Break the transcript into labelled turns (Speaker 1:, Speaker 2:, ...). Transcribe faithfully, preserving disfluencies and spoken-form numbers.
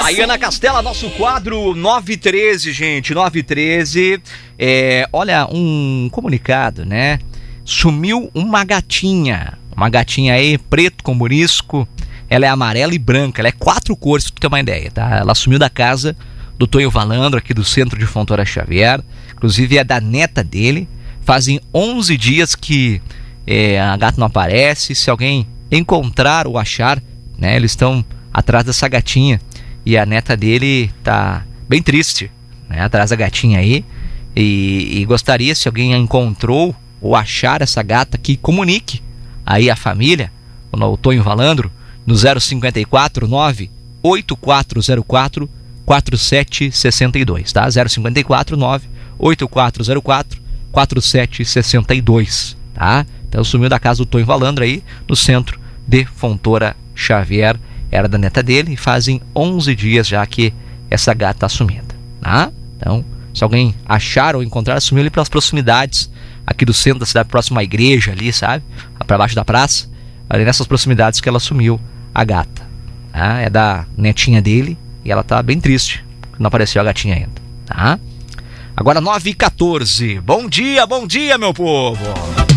Speaker 1: Ana Castela, nosso quadro nove e treze, gente, nove e treze. É, olha, um comunicado, né? Sumiu uma gatinha, uma gatinha aí, preto com murisco. Ela é amarela e branca, ela é quatro cores, pra tu ter uma ideia, tá? Ela sumiu da casa do Tonho Valandro, aqui do centro de Fontoura Xavier. Inclusive é da neta dele. Fazem onze dias que é, a gata não aparece. Se alguém encontrar ou achar, né? Eles estão atrás dessa gatinha. E a neta dele tá bem triste, né? Atrás da gatinha aí. E, e gostaria, se alguém a encontrou ou achar essa gata, que comunique aí a família, o Tonho Valandro, no zero cinco quatro nove oito quatro zero quatro quatro sete seis dois, tá? zero cinco quatro nove oito quatro zero quatro quatro sete seis dois, tá? Então sumiu da casa do Tonho Valandro aí, no centro de Fontoura Xavier. Era da neta dele e fazem onze dias já que essa gata tá sumida, tá? Então, se alguém achar ou encontrar, sumiu ali pelas proximidades aqui do centro da cidade, próximo à igreja ali, sabe? Para baixo da praça, ali nessas proximidades que ela sumiu, a gata, tá? É da netinha dele e ela tá bem triste, não apareceu a gatinha ainda, tá? Agora nove e quatorze, bom dia, bom dia, meu povo!